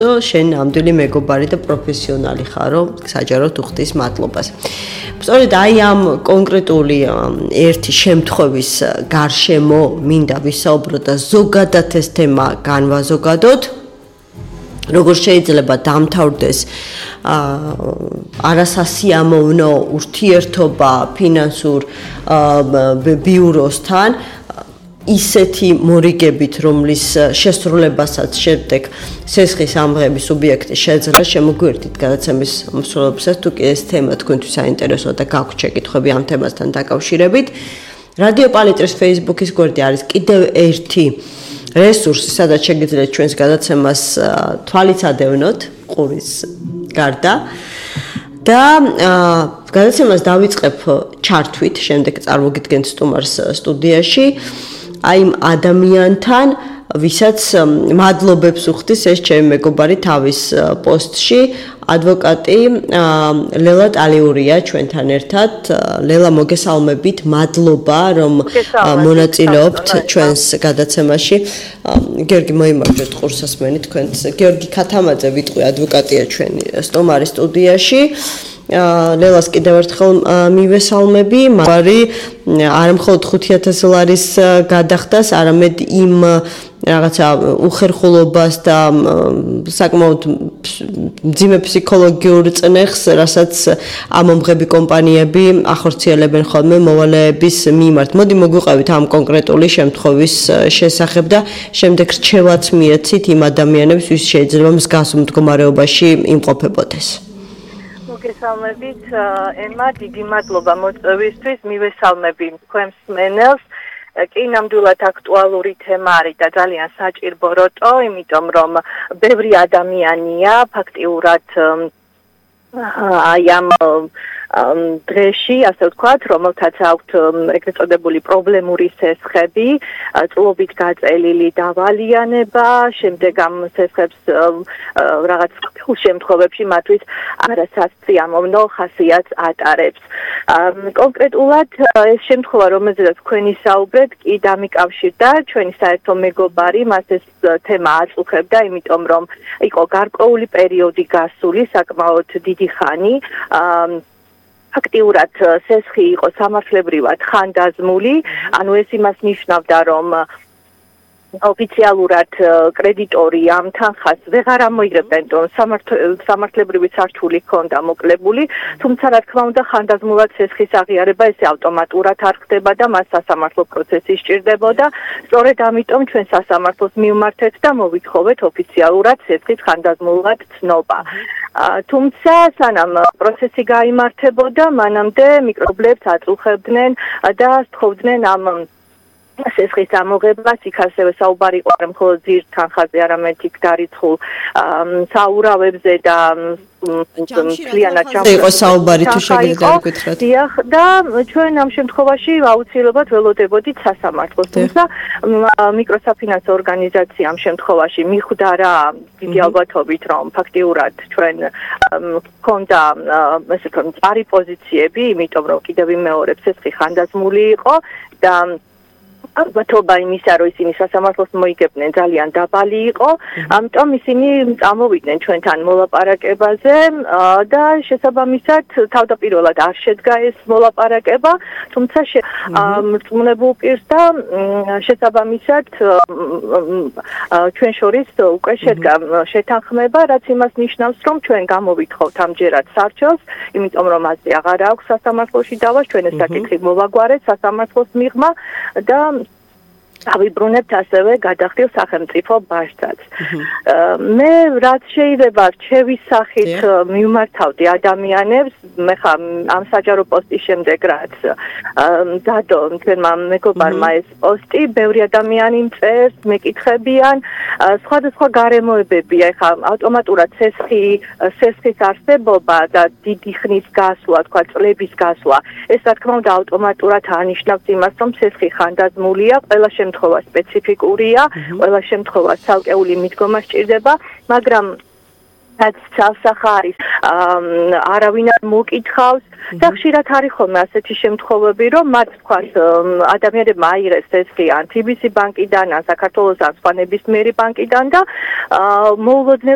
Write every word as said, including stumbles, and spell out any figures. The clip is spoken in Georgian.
შენ ნამდვილი მეგობარი და პროფესიონალი ხარო, საჯაროდ უხდის მადლობას. სწორედ აი ამ კონკრეტული ერთი შემთხვევის გარშემო მინდა ვისაუბროთ და ზოგადად ეს თემა განვაზოგადოთ. როგორ შეიძლება დამთავრდეს არასასიამოვნო ურთიერთობა ფინანსურ ბიუროსთან ისეთი მორიგებით, რომლის შესრულებასაც შემდეგ სესხის ამღების სუბიექტი შეძლება, შემოგვიერთით გადაცემის მსვლელობისას, თუ კი ეს თემა თქვენთვის საინტერესოა და გაქვთ შეკითხვები ამ თემასთან დაკავშირებით. რადიო პალიტრის Facebook-ის გვერდი არის კიდევ ერთი რესურსი, სადაც შეგიძლიათ ჩვენს გადაცემას თვალიცადევნოთ ყურის გარდა. და გადაცემას დავიწყებ ჩართვით, შემდეგ წარმოგიდგენთ სტუმარს სტუდიაში. აი იმ ადამიანთან, ვისაც მადლობებს უხდის ეს ჩემი მეგობარი თავის პოსტში, ადვოკატი ლელა ტალიურია ჩვენთან ერთად. ლელა, მოგესალმებით, მადლობა, რომ მონაწილეობთ ჩვენს გადაცემაში. გიორგი, მოიმართეთ ყურსასმენი თქვენს. გიორგი ქათამაძე ვიტყვი, ადვოკატია ჩვენი სტუმარი სტუდიაში. ლელას კიდევ ერთხელ მივესალმები. მარი არა მხოლოდ ხუთი ათასი ლარის გადახდას, არამედ იმ რაღაცა უხერხულობას და საკმაოდ მძიმე ფსიქოლოგიურ წნეხს, რასაც ამომღები კომპანიები ახორციელებენ ხოლმე მოვალეების მიმართ. მოდი მოგვიყევით ამ კონკრეტული შემთხვევის შესახებ და შემდეგ რჩევაც მიეცით იმ ადამიანებს, ვის შეიძლება მსგავს მდგომარეობაში იმყოფებოდეს. მოგესალმებით, ემა, დიდი მადლობა მოწვევისთვის, მივესალმები თქვენს მსმენელს. კი, ნამდვილად აქტუალური თემა არის და ძალიან საჭირო როტო, იმიტომ რომ ბევრი ადამიანია ფაქტიურად აი ამ დრეში, ასე ვთქვათ, რომელთაც აქვთ ეგრეთ წოდებული პრობლემური სესხები, წლობით გაწელილი დავალიანება, შემდეგ ამ სესხებს რაღაც შემთხვევებში მათთვის არასასიამოვნო ხასიათს ატარებს. კონკრეტულად ეს შემთხვევა, რომელზეც თქვენ ისაუბრეთ, კი დამიკავშირდა ჩვენი საერთო მეგობარი, მას ეს თემა აწუხებდა, იმიტომ რომ იყო გარკვეული პერიოდი გასული, საკმაოდ დიდი ხანი. აქტიურად სესხი იყო სამართლებრივად ხანდაზმული, ანუ ეს იმას ნიშნავდა, რომ ოფიციალურად კრედიტორი ამ თანხას ვეღარ ამოიღებენ, სამართლებრივი სართული ჰქონდა მოკლებული, თუმცა რა თქმა უნდა ხანდაზმულად სესხის აღიარება ესე ავტომატურად არ ხდება და მას სასამართლო პროცესი სჭირდებოდა. სწორედ ამიტომ ჩვენ სასამართლოს მივმართეთ და მოვითხოვეთ ოფიციალურად სესხის ხანდაზმულად ცნობა. თუმცა სანამ პროცესი გაიმართებოდა, მანამდე მიკრობლებს აწუხებდნენ და სთხოვდნენ ამ სესხის ამოღებას, იქ ასევე საუბარი იყო არა მხოლოდ ძირ თანხაზე, არამედ იქ დარიცხულ საურავებზე და მთლიანად ჯამში იყო საუბარი, თუ შეგიძლიათ გითხრათ. დიახ, და ჩვენ ამ შემთხვევაში აუცილებლად ველოდებოდით სასამართლოს, თუმცა მიკროსაფინანსო ორგანიზაცია ამ შემთხვევაში მიხვდა რა დიდი ალბათობით, რომ ფაქტიურად ჩვენ ჰქონდა ესე ვთქვათ მწარი პოზიციები, იმიტომ რომ კიდევ ვიმეორებ, სესხი ხანდაზმული იყო და ალბათობა იმისა, რომ ისინი სასამართლოს მოიგებდნენ ძალიან დაბალი იყო, ამიტომ ისინი წამოვიდნენ ჩვენთან მოლაპარაკებაზე და შესაბამისად თავდაპირველად არ შედგა ეს მოლაპარაკება, თუმცა მრწმუნებულ პირს და შესაბამისად ჩვენ შორის უკვე შედგა შეთანხმება, რაც იმას ნიშნავს, რომ ჩვენ გამოვითხოვთ ამჯერად სარჩელს, იმიტომ რომ ასე აღარ აქვს სასამართლოში დავა, ჩვენ ეს საკითხი მოვაგვარეთ სასამართლოს მიღმა და ავიბრუნებთ ასევე გადახდილ სახელმწიფო ბაჟსაც. მე რაც შეიძლება რჩევის სახით მივმართავდი ადამიანებს, მე ხა ამ საჯარო პოსტის შემდეგ რაც დადო თქვენმა მეგობარმა ეს პოსტი, ბევრი ადამიანი მწერს, მეკითხებიან, სხვადასხვა გარემოებებია, ხა ავტომატურად სესხი, სესხის არსებობა და დიდი ხნის გასვლა, თქვა წლების გასვლა, ეს რა თქმა უნდა ავტომატურად ანიშნავს იმას, რომ სესხი ხანდაზმულია, ყველა შემთხვევა სპეციფიკურია, ყველა შემთხვევა ცალკეული მიდგომა სჭირდება, მაგრამ რაც ცალსახა არის, არავინ არ მოკითხავს და ხშირად არის ხოლმე ასეთი შემთხვევები, რომ მათ თქვათ ადამიანებმა აიღეს სესხი ან თი ბი სი ბანკიდან, ან საქართველოს ან სხვა ნებისმიერი ბანკიდან და მოულოდნელ